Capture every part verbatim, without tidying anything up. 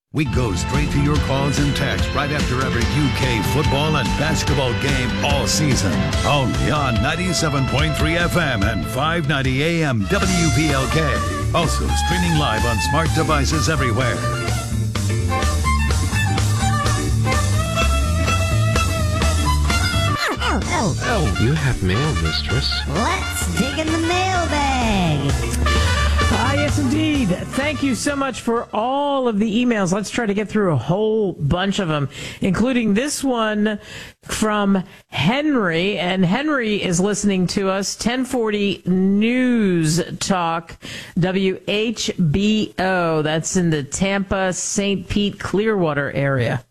We go straight to your calls and texts right after every U K football and basketball game all season. Only on ninety-seven point three F M and five ninety A M W P L K. Also streaming live on smart devices everywhere. Oh, oh, Oh, you have mail, mistress. let's dig in the mailbag. Ah, yes, indeed. Thank you so much for all of the emails. Let's try to get through a whole bunch of them, including this one from Henry. And Henry is listening to us, ten forty News Talk, W H B O. That's in the Tampa, Saint Pete, Clearwater area.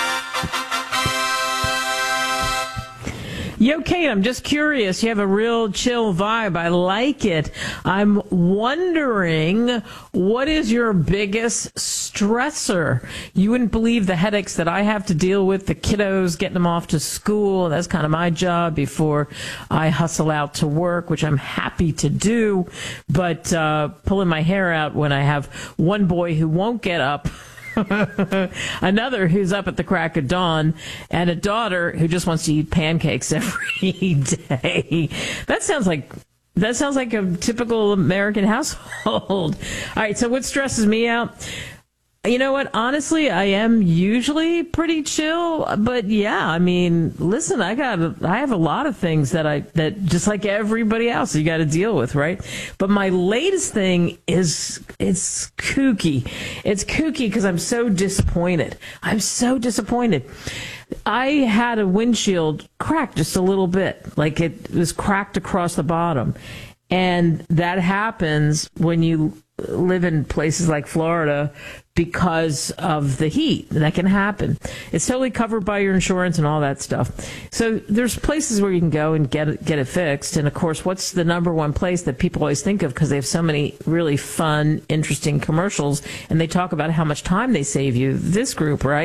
Yo, Kate, I'm just curious. You have a real chill vibe. I like it. I'm wondering, what is your biggest stressor? You wouldn't believe the headaches that I have to deal with, the kiddos, getting them off to school. That's kind of my job before I hustle out to work, which I'm happy to do. But uh, pulling my hair out when I have one boy who won't get up, another who's up at the crack of dawn, and a daughter who just wants to eat pancakes every day. That sounds like that sounds like a typical American household. All right, so what stresses me out? You know what? Honestly, I am usually pretty chill, but yeah, I mean, listen, I got, I have a lot of things that I, that just like everybody else, you got to deal with, right? But my latest thing is, it's kooky. It's kooky because I'm so disappointed. I'm so disappointed. I had a windshield crack just a little bit, like it was cracked across the bottom. And that happens when you live in places like Florida because of the heat. That can happen. It's totally covered by your insurance and all that stuff. So there's places where you can go and get it, get it fixed. And of course, what's the number one place that people always think of because they have so many really fun, interesting commercials and they talk about how much time they save you? This group, right?